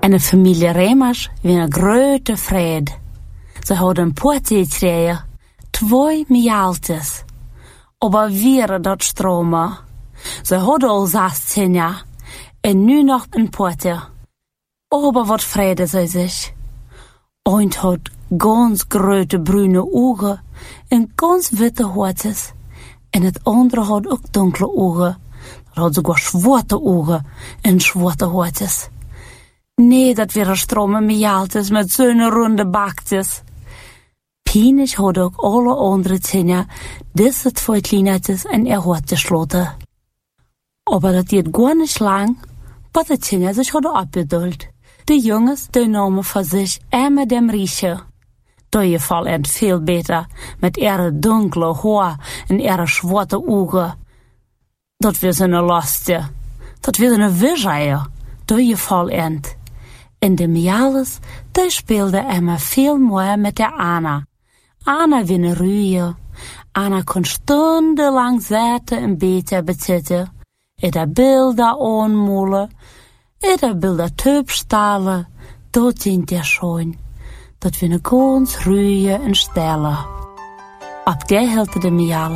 En de familie Remers winnen grote vrede. Ze hadden poortje 2 miaaltjes. Aber weer dat stromen. Ze hadden al 16 jaar. En nu nog een poortje. Aber wat vrede zij zich. Eend had ganz grote bruine ogen en ganz witte haartjes. En het andere had ook donkere ogen. Dat had sogar zwarte ogen en zwarte haartjes. Nee, dat waren stromen miaaltjes met zo'n ronde bakjes. Pienig hadden ook alle andere tiener deze 2 kleinetjes en had gesloten. Aber dat deed gar niet lang, wat de tiener zich hadden opgeduld. De jongens, die namen voor zich Emma dem Riesje. Dat geval en veel beter, met ihre donkere haar en ihre zwarte ogen. Dat was een lastje. Dat was een wisseje. Dat geval end. En de miales, die speelde Emma veel meer met de Anna. Anna winnen ruien. Anna kon stundenlang zitten en beter bezitten. Eda beelden aanmoelen. Eda beelden tupstalen. Dat zijn der schoon. Dat winnen ganz ruien en stellen. Op die helte de miales.